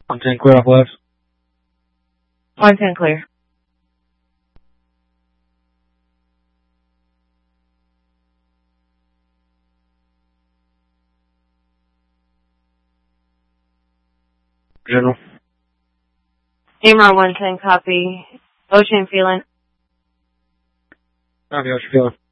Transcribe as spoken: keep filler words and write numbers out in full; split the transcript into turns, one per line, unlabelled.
one ten clear off left.
one ten clear.
General.
Amar one ten, copy. Ocean feeling.
Copy, how you feeling?